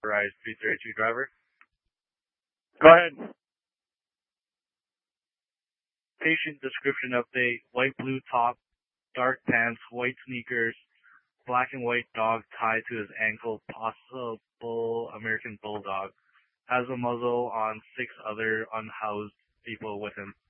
Rise 332 driver. Go ahead. Patient description update: white blue top, dark pants, white sneakers, black and white dog tied to his ankle, possible American Bulldog. Has a muzzle on 6 other unhoused people with him.